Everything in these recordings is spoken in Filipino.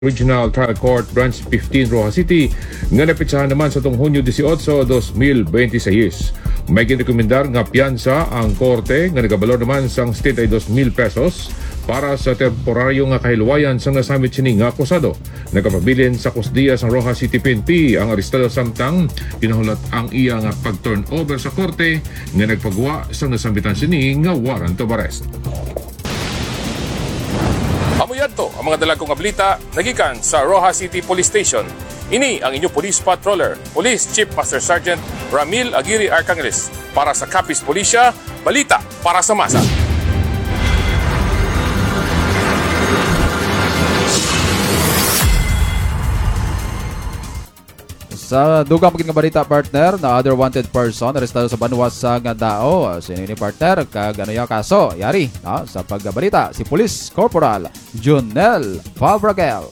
Regional Trial Court Branch 15 Rojas City nga napitsahan naman sa tong Hunyo 18, 2026. May girekomendar nga piyansa ang korte nga nagabalor naman sang 72,000 pesos para sa temporaryo nga kahilwayan sa nasamit sini nga akusado. Nagapabilin sa kusdiya sa Rojas City PNP ang arestado samtang pinahulat ang iya nga pag-turn over sa korte nga nagpagawa sa nasambitan sini nga warrant of arrest. Amuyadto ang mga dalagong ablita nagikan sa Rojas City Police Station. Ini ang inyong police patroller, Police Chief Master Sergeant Ramil Aguirre Arcangeles para sa Capiz Policia, balita para sa masa. Sa dugang maging balita, partner, na other wanted person arestado sa Banwas sa Dao. Sino ni partner? Kagano'y kaso? Yari sa pagbalita si Police Corporal Junel Fabragel.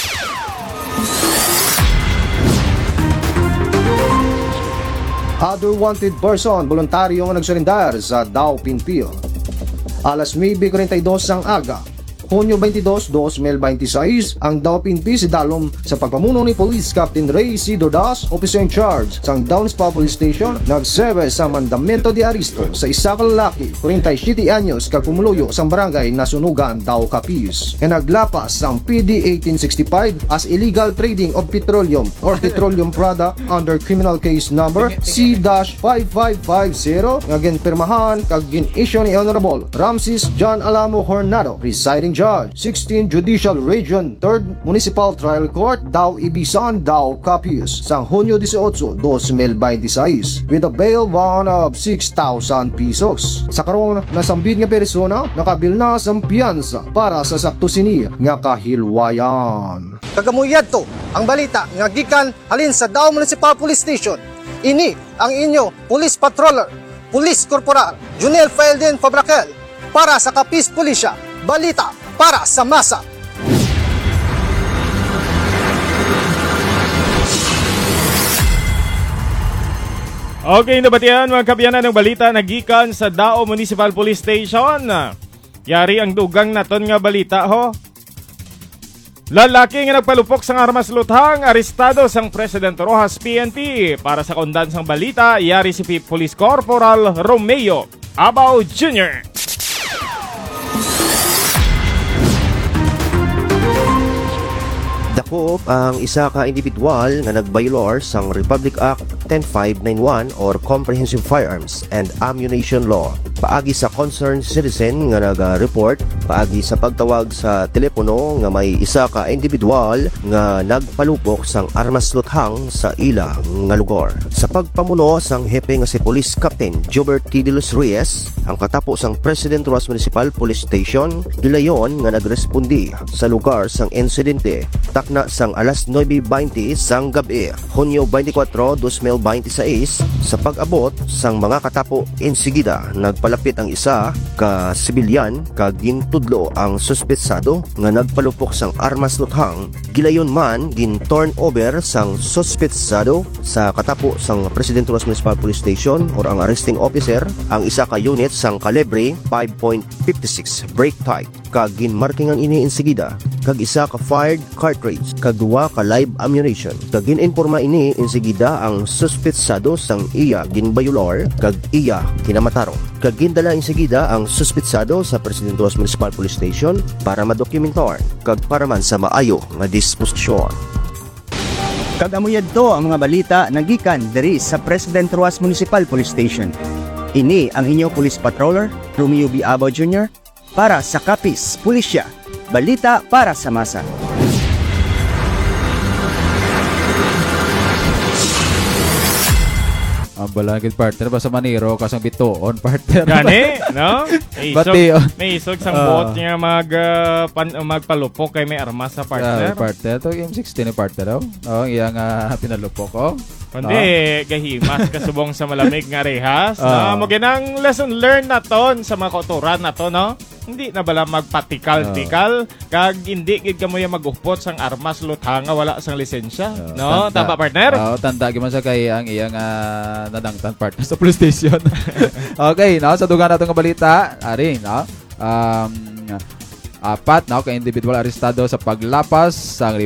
Other wanted person, voluntaryo nga nagsurrender sa Dao Pinpil. Alas 9:42 ang aga, Hunyo 22, 2026, ang Dao Pinpi si Dalom sa pagpamuno ni Police Captain Ray C. Dordas, Officer in Charge sa Downspa Police Station, nagsebe sa mandamento de aristo sa isa ka lalaki, 47 anyos, kagpumuluyo sa barangay Nasunugan, Dao Capiz. E naglapas ang PD 1865 as illegal trading of petroleum or petroleum product under criminal case number C-5550 nga ginpirmahan kag gin-issue ni Honorable Ramses John Alamo Hornado, presiding Judge, 16 Judicial Region 3rd Municipal Trial Court, Dao Ibisan, Dao Capiz, sa Hunyo 18, 2026, with a bail bond of 6,000 pesos. Sa karon nasambit nga persona, nakabil na sa piyansa para sa sakto sini nga kahilwayan. Kagamuyad to ang balita nga gikan halin sa Dao Municipal Police Station. Ini ang inyo Police Patroller, Police Corporal Junel Faelden Fabragel para sa Capiz Policia, balita para sa masa. Okay, nabatian mga kabyanan ng balita nagikan sa Dao Municipal Police Station. Yari ang dugang naton nga balita ho. Lalaki nga nagpalupok sang armas luthang, arestado sang President Rojas PNP. Para sa kondansang balita, yari si Police Corporal Romeo Abaw Jr. Dakop ang isa ka individual nga nagbayolor sang Republic Act 10591 or Comprehensive Firearms and Ammunition Law. Paagi sa concerned citizen nga nag-report, paagi sa pagtawag sa telepono nga may isa ka individual nga nagpalupok sang armas luthang sa ila nga lugar. Sa pagpamuno sang hepe nga si Police Captain Jobert T. De Los Reyes, ang katapo sang President Rojas Municipal Police Station, gilayon nga nagrespondi sa lugar sang insidente takna sang alas 9:20 sang gabi, Hunyo 24, 2026, sa pag-abot sang mga katapo insigida nagpalapit ang isa ka sibilyan kag gintudlo ang suspetsado nga nagpalupok sang armas luthang. Gilayon man gin turn over sang suspetsado sa katapo sang President Rojas Municipal Police Station or ang arresting officer ang isa ka unit sang kalibre 5.56 break tight kag ginmarkingan ini insigida kag isa ka fired cartridge kag duwa ka live ammunition. Kag gininforma ini insigida ang suspetsado sang iya ginbayolor kag iya kinamatarong. Kag gindala insigida ang suspetsado sa President Rojas Municipal Police Station para madokumentar kag para man sa maayo nga disposisyon. Kagamuyad to ang mga balita nagikan diri sa President Rojas Municipal Police Station. Ini ang inyo Police Patroller, Romeo B. Abaw Jr. para sa Capiz Policia, balita para sa masa. Ang balangit, partner, basta maniro kasang bitoon, partner. Gani, no? May isog sang bot niya magpalupok kay may armas sa partner. Partner, ito yung 16 ni partner, iyang pinalupok, Kundi, gahimas kasubong sa malamig nga rehas. Maginang lesson learned na ton sa mga kauturan na to, no? Hindi na bala magpatikal-tikal kag hindi gid kamo yung magupot sang armas luthanga wala sang lisensya, no? Tama, partner? Tanda gyud man sa kay ang iyang nadangtan partner sa police station. Okay, no? Sa dugang natong balita, ari, no? Apat na ka individual arestado sa paglapas sang